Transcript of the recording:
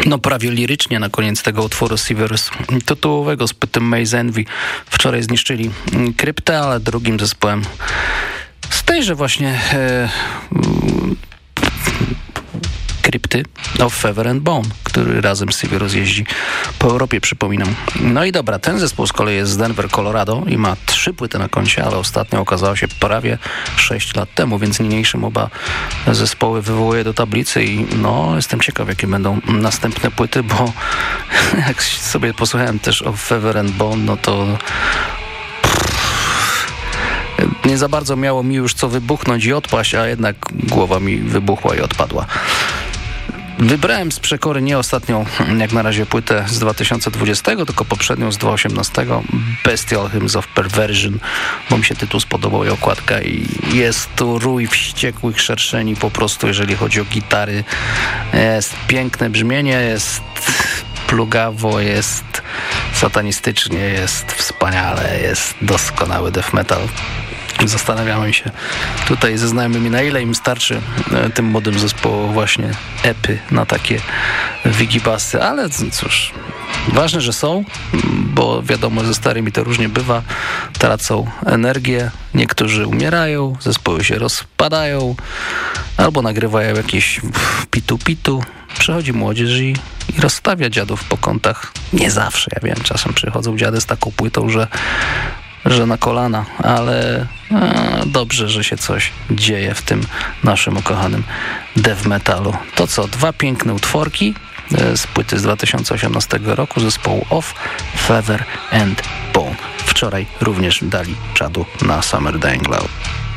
no prawie lirycznie na koniec tego utworu Sivers tytułowego z płyty Maze Envy. Wczoraj zniszczyli Kryptę, ale drugim zespołem z tejże właśnie Krypty of Feather and Bone, który razem z Sivers jeździ po Europie, przypominam. No i dobra, ten zespół z kolei jest z Denver, Colorado i ma 3 płyty na koncie, ale ostatnio okazało się prawie 6 lat temu, więc niniejszym oba zespoły wywołuję do tablicy i no, jestem ciekaw, jakie będą następne płyty, bo jak sobie posłuchałem też o Feather and Bone, no to nie za bardzo miało mi już co wybuchnąć i odpaść, a jednak głowa mi wybuchła i odpadła. Wybrałem z przekory nie ostatnią, jak na razie, płytę z 2020, tylko poprzednią z 2018, Bestial Hymns of Perversion, bo mi się tytuł spodobał i okładka i jest tu rój wściekłych szerszeni po prostu, jeżeli chodzi o gitary. Jest piękne brzmienie, jest plugawo, jest satanistycznie, jest wspaniale, jest doskonały death metal. Zastanawiamy się tutaj ze znajomymi, na ile im starczy tym młodym zespołom właśnie epy na takie wigibasy, ale cóż, ważne, że są, bo wiadomo, ze starymi to różnie bywa, tracą energię, niektórzy umierają, zespoły się rozpadają, albo nagrywają jakieś pitu-pitu, przychodzi młodzież i rozstawia dziadów po kątach. Nie zawsze, ja wiem, czasem przychodzą dziady z taką płytą, że na kolana, ale dobrze, że się coś dzieje w tym naszym ukochanym death metalu. To co, 2 piękne utworki z płyty z 2018 roku zespołu Of Feather and Bone. Wczoraj również dali czadu na Summer Dying Loud.